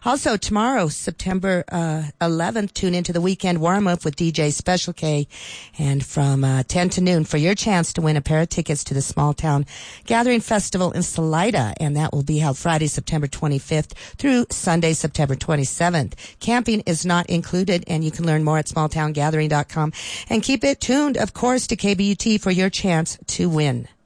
Also, tomorrow, September 11th, tune into the weekend warm-up with DJ Special K. And from 10 to noon for your chance to win a pair of tickets to the Small Town Gathering Festival in Salida. And that will be held Friday, September 25th through Sunday, September 27th. Camping is not included, and you can learn more at smalltowngathering.com. And keep it tuned, of course, to KBUT for your chance to win.